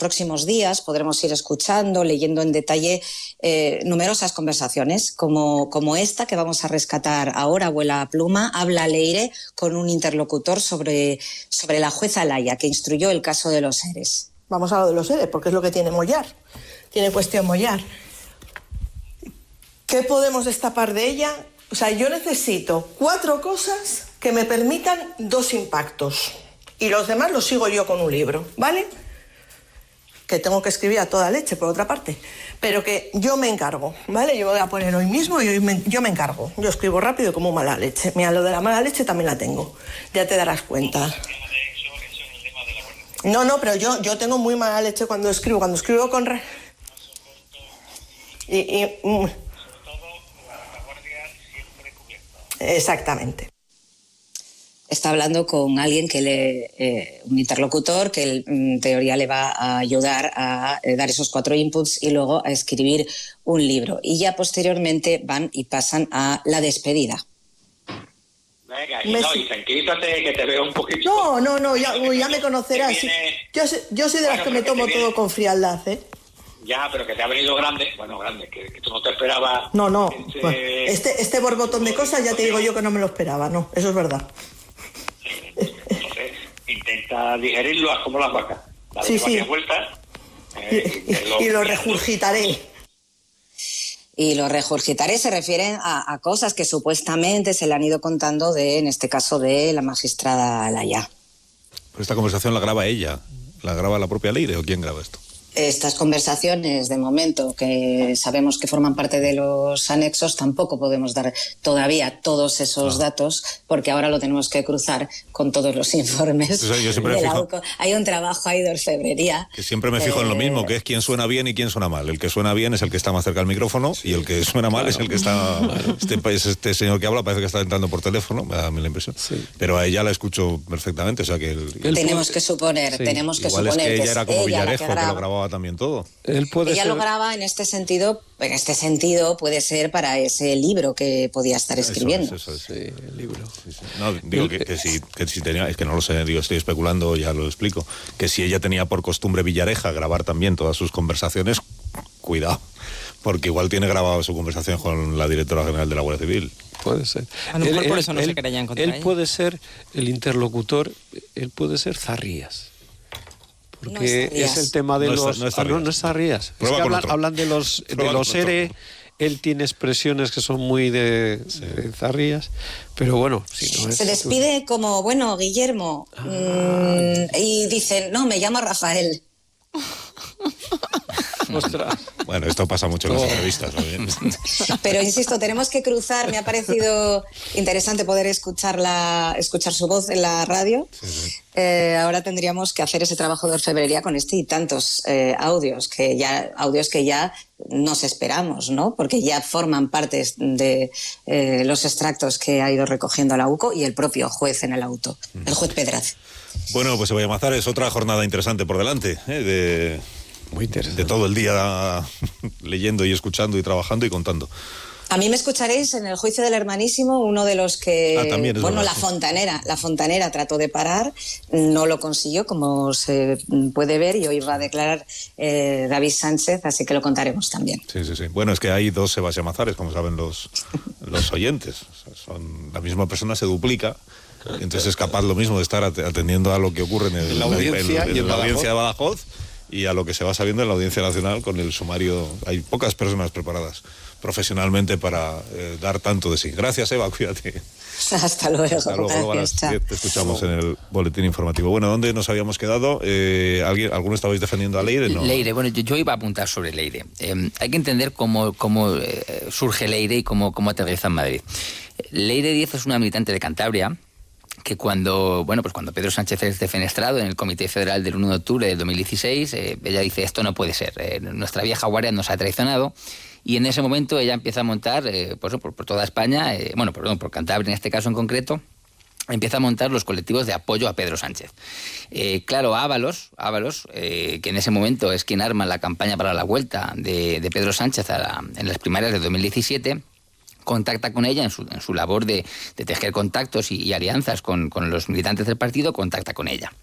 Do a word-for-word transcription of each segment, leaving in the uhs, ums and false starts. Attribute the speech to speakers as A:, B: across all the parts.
A: próximos días podremos ir escuchando, leyendo en detalle eh, numerosas conversaciones, como, como esta que vamos a rescatar ahora, Abuela Pluma. Habla Leire con un interlocutor sobre, sobre la jueza Laya, que instruyó el caso de los ERES.
B: Vamos a lo de los ERES, porque es lo que tiene Mollar, tiene cuestión Mollar. ¿Qué podemos destapar de ella? O sea, yo necesito cuatro cosas que me permitan dos impactos. Y los demás los sigo yo con un libro, ¿vale? Que tengo que escribir a toda leche, por otra parte. Pero que yo me encargo, ¿vale? Yo voy a poner hoy mismo y hoy me, yo me encargo. Yo escribo rápido como mala leche. Mira, lo de la mala leche también la tengo. Ya te darás cuenta. No, no, pero yo, yo tengo muy mala leche cuando escribo. Cuando escribo con... Re... Y... y mm. Exactamente.
A: Está hablando con alguien que le, eh, un interlocutor que en teoría le va a ayudar a eh, dar esos cuatro inputs y luego a escribir un libro. Y ya posteriormente van y pasan a la despedida.
C: Venga, y, me... no, y tranquilízate que te veo un poquito...
B: No, no, no, ya, ya me conocerás. Viene... Yo, yo soy de las bueno, que me tomo que viene... todo con frialdad, ¿eh?
C: Ya, pero que te ha venido grande, bueno, grande, que, que tú no te esperabas...
B: No, no, este... Bueno, este, este borbotón de cosas ya te digo yo que no me lo esperaba, no, eso es verdad.
C: Entonces, intenta digerirlo, haz como las vacas. Dale
B: sí, sí.
C: varias vueltas. Eh,
B: y, y, lo, y lo regurgitaré.
A: Y lo regurgitaré se refieren a, a cosas que supuestamente se le han ido contando de, en este caso, de la magistrada Laya.
D: Pues esta conversación la graba ella, la graba la propia Leire, ¿o quién graba esto?
A: Estas conversaciones, de momento, que sabemos que forman parte de los anexos, tampoco podemos dar todavía todos esos ah. datos, porque ahora lo tenemos que cruzar con todos los informes.
D: O sea, yo siempre
A: de
D: me
A: la
D: fijo,
A: U C O. Hay un trabajo ahí de orfebrería.
D: Que siempre me fijo eh, en lo mismo, que es quién suena bien y quién suena mal. El que suena bien es el que está más cerca del micrófono, sí, y el que suena mal claro. es el que está... Este, este señor que habla parece que está entrando por teléfono, me da la impresión. Sí. Pero a ella la escucho perfectamente, o sea que... El,
A: tenemos que suponer, sí. tenemos que
D: Igual
A: suponer
D: es que ella
A: que
D: era como
A: ella
D: Villarejo,
A: que,
D: que lo grababa también todo.
E: Él puede
A: Ella
E: ser...
A: lo graba en este sentido, en este sentido puede ser para ese libro que podía estar escribiendo.
D: Eso, eso, eso,
E: sí, el libro.
D: Sí, sí. No, digo que, que, si, que si tenía, es que no lo sé, digo, estoy especulando, ya lo explico, que si ella tenía por costumbre Villareja grabar también todas sus conversaciones, cuidado, porque igual tiene grabado su conversación con la directora general de la Guardia Civil.
E: Puede ser.
F: A lo mejor
E: él,
F: por eso no
E: él,
F: se querellan contra
E: Él
F: ella.
E: puede ser el interlocutor, él puede ser Zarrías. Porque
A: no es,
E: es el tema de
D: no
E: los...
D: Es, no es
E: ah, no, no es Zarrías. Es que hablan, hablan de los, de los ERE, él tiene expresiones que son muy de, sí. de Zarrías, pero bueno... Si no es,
A: se despide tú... como, bueno, Guillermo, ah, mmm, y dicen, no, me llamo Rafael.
E: Ostras.
D: Bueno, esto pasa mucho en las entrevistas, ¿no?
A: Pero insisto, tenemos que cruzar. Me ha parecido interesante poder escucharla, escuchar su voz en la radio. Sí, sí. Eh, ahora tendríamos que hacer ese trabajo de orfebrería con este y tantos eh, audios que ya audios que ya nos esperamos, ¿no? Porque ya forman parte de eh, los extractos que ha ido recogiendo la U C O y el propio juez en el auto, mm. el juez Pedraza.
D: Bueno, pues Sevilla Mazar es otra jornada interesante por delante, ¿eh? de
E: Muy interesante.
D: De todo el día leyendo y escuchando y trabajando y contando.
A: A mí me escucharéis en el juicio del hermanísimo, uno de los que,
D: ah, también es
A: bueno,
D: verdad,
A: la
D: sí.
A: fontanera, la fontanera trató de parar, no lo consiguió, como se puede ver, y hoy va a declarar eh, David Sánchez, así que lo contaremos también.
D: Sí, sí, sí. Bueno, es que hay dos Sebastián Mazares, como saben los, los oyentes. O sea, son, la misma persona se duplica. Entonces es capaz lo mismo de estar atendiendo a lo que ocurre en, el,
E: en la audiencia,
D: en, en, en la audiencia de Badajoz y a lo que se va sabiendo en la Audiencia Nacional con el sumario. Hay pocas personas preparadas profesionalmente para eh, dar tanto de sí. Gracias, Eva, cuídate.
A: Hasta luego.
D: Hasta luego,
A: Gracias,
D: buenas, te escuchamos en el boletín informativo. Bueno, ¿dónde nos habíamos quedado? Eh, ¿alguien, ¿Alguno estabais defendiendo a Leire? No.
F: Leire, bueno, yo, yo iba a apuntar sobre Leire. Eh, hay que entender cómo, cómo eh, surge Leire y cómo, cómo aterriza en Madrid. Leire Díez es una militante de Cantabria que cuando, bueno, pues cuando Pedro Sánchez es defenestrado en el Comité Federal del uno de octubre de dos mil dieciséis, eh, ella dice, esto no puede ser, eh, nuestra vieja guardia nos ha traicionado, y en ese momento ella empieza a montar, eh, pues, por, por toda España, eh, bueno, perdón, por Cantabria en este caso en concreto, empieza a montar los colectivos de apoyo a Pedro Sánchez. Eh, claro, Ábalos, Ábalos eh, que en ese momento es quien arma la campaña para la vuelta de, de Pedro Sánchez a la, en las primarias de dos mil diecisiete, contacta con ella en su, en su labor de, de tejer contactos y, y alianzas con, con los militantes del partido, contacta con ella.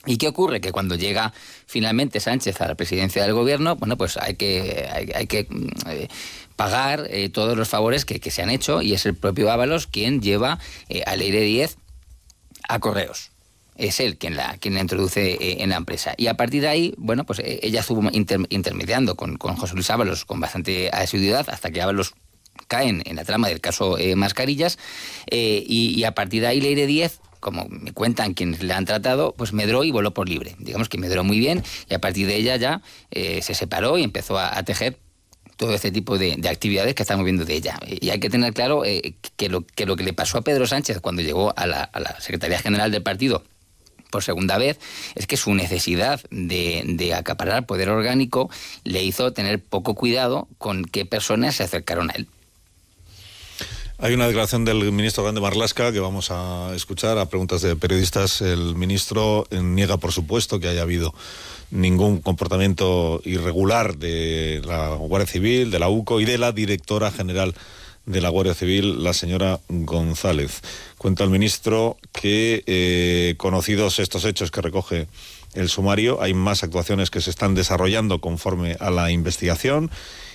F: ¿Y qué ocurre? Que cuando llega finalmente Sánchez a la presidencia del gobierno, bueno, pues hay que, hay, hay que eh, pagar eh, todos los favores que, que se han hecho, y es el propio Ábalos quien lleva eh, a Leire Díez a Correos. Es él quien la, quien la introduce eh, en la empresa. Y a partir de ahí, bueno, pues eh, ella estuvo inter, intermediando con, con José Luis Ábalos con bastante asiduidad, hasta que Ábalos caen en la trama del caso eh, Mascarillas, eh, y, y a partir de ahí Leire Díez, como me cuentan quienes le han tratado, pues medró y voló por libre. Digamos que medró muy bien, y a partir de ella ya eh, se separó y empezó a, a tejer todo este tipo de, de actividades que estamos viendo de ella. Y hay que tener claro eh, que, lo, que lo que le pasó a Pedro Sánchez cuando llegó a la, a la Secretaría General del partido por segunda vez, es que su necesidad de, de acaparar poder orgánico le hizo tener poco cuidado con qué personas se acercaron a él.
D: Hay una declaración del ministro Grande Marlaska que vamos a escuchar a preguntas de periodistas. El ministro niega, por supuesto, que haya habido ningún comportamiento irregular de la Guardia Civil, de la U C O y de la directora general de la Guardia Civil, la señora González. Cuenta el ministro que, eh, conocidos estos hechos que recoge el sumario, hay más actuaciones que se están desarrollando conforme a la investigación,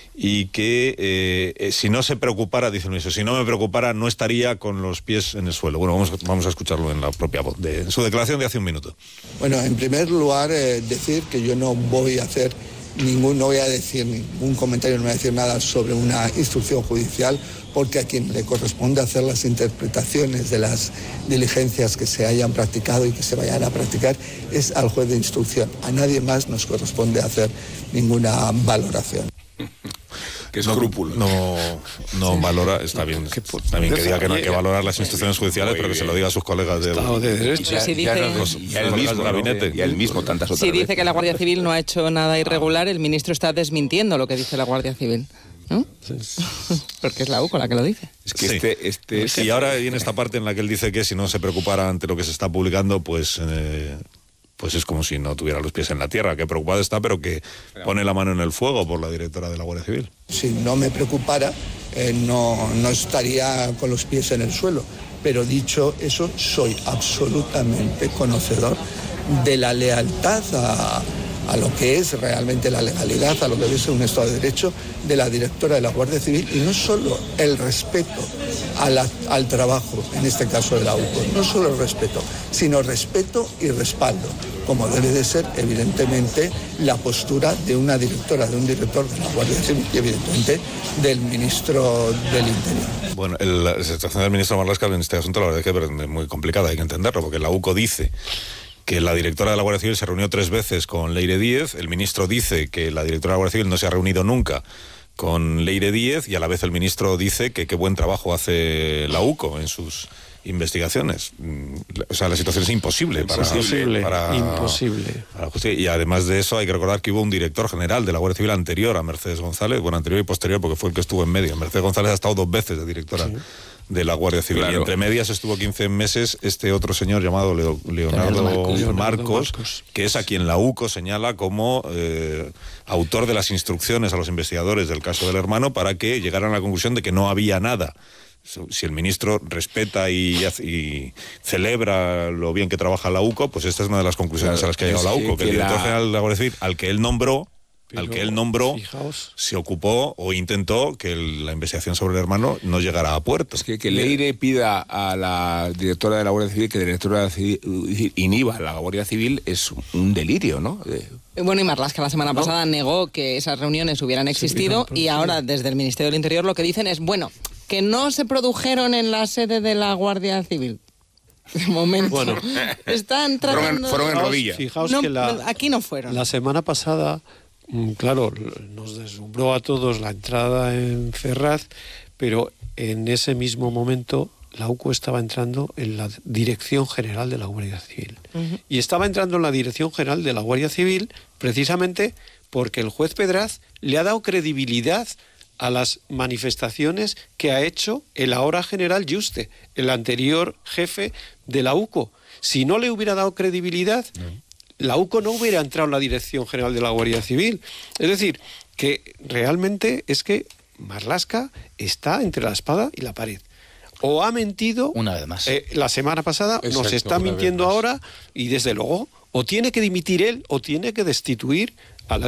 D: y que eh, eh, si no se preocupara, dice el ministro, si no me preocupara no estaría con los pies en el suelo. Bueno, vamos, vamos a escucharlo en la propia voz, de en su declaración de hace un minuto.
G: Bueno, en primer lugar, eh, decir que yo no voy a hacer ningún, no voy a decir ningún comentario, no voy a decir nada sobre una instrucción judicial, porque a quien le corresponde hacer las interpretaciones de las diligencias que se hayan practicado y que se vayan a practicar es al juez de instrucción. A nadie más nos corresponde hacer ninguna valoración.
H: Qué escrúpulo.
D: No, no, no valora, está bien, está bien que diga que no hay que valorar las instituciones judiciales, pero que se lo diga a sus colegas del
E: Estado de Derecho.
I: Si dice,
H: y el mismo gabinete, y el mismo tantas otras
I: si dice
H: veces.
I: que la Guardia Civil no ha hecho nada irregular, el ministro está desmintiendo lo que dice la Guardia Civil, ¿no? Sí. Porque es la U C O la que lo dice.
H: Es que
D: sí.
H: este, este,
D: sí, y ahora viene esta parte en la que él dice que si no se preocupara ante lo que se está publicando, pues... Eh, pues es como si no tuviera los pies en la tierra, que preocupado está, pero que pone la mano en el fuego por la directora de la Guardia Civil.
G: Si no me preocupara, eh, no, no estaría con los pies en el suelo. Pero dicho eso, soy absolutamente conocedor de la lealtad a, a lo que es realmente la legalidad, a lo que debe ser un Estado de Derecho de la directora de la Guardia Civil, y no solo el respeto a la, al trabajo, en este caso de la U C O, no solo el respeto, sino respeto y respaldo, como debe de ser evidentemente la postura de una directora, de un director de la Guardia Civil y evidentemente del ministro del Interior.
D: Bueno, el, la situación del ministro Marlaska en este asunto la verdad es que es muy complicada, hay que entenderlo, porque la U C O dice que la directora de la Guardia Civil se reunió tres veces con Leire Díez, el ministro dice que la directora de la Guardia Civil no se ha reunido nunca con Leire Díez, y a la vez el ministro dice que qué buen trabajo hace la U C O en sus investigaciones. O sea, la situación es imposible para...
E: Imposible,
D: para,
E: imposible.
D: Para, para, y además de eso hay que recordar que hubo un director general de la Guardia Civil anterior a Mercedes González, bueno, anterior y posterior porque fue el que estuvo en medio. Mercedes González ha estado dos veces de directora sí. de la Guardia Civil. Claro. Y entre medias estuvo quince meses este otro señor llamado Leo, Leonardo, Leonardo, Marcos, Leonardo Marcos, Marcos, que es a quien la U C O señala como eh, autor de las instrucciones a los investigadores del caso del hermano para que llegaran a la conclusión de que no había nada. Si el ministro respeta y, y celebra lo bien que trabaja la U C O, pues esta es una de las conclusiones claro, a las que ha llegado la U C O, que, que el director la... general de la Guardia Civil, al que él nombró, Pero, al que él nombró, fijaos. se ocupó o intentó que el, la investigación sobre el hermano no llegara a puerto.
H: Es que, que Leire pida a la directora de la Guardia Civil que la directora de la Civil inhiba a la Guardia Civil es un delirio, ¿no? De...
I: Bueno, y Marlaska la semana ¿No? pasada negó que esas reuniones hubieran existido sí, y ahora desde el Ministerio del Interior lo que dicen es, bueno, que no se produjeron en la sede de la Guardia Civil. De momento. Bueno, están tratando...
H: Fueron, fueron en rodilla.
E: Fijaos
I: no,
E: que la,
I: aquí no fueron.
E: La semana pasada, claro, nos deslumbró a todos la entrada en Ferraz, pero en ese mismo momento la U C O estaba entrando en la Dirección General de la Guardia Civil. Uh-huh. Y estaba entrando en la Dirección General de la Guardia Civil precisamente porque el juez Pedraz le ha dado credibilidad a las manifestaciones que ha hecho el ahora general Yuste, el anterior jefe de la U C O. Si no le hubiera dado credibilidad, no. la U C O no hubiera entrado en la Dirección General de la Guardia Civil. Es decir, que realmente es que Marlaska está entre la espada y la pared. O ha mentido
F: una vez más.
E: Eh, la semana pasada, Exacto, nos está mintiendo ahora y desde luego o tiene que dimitir él o tiene que destituir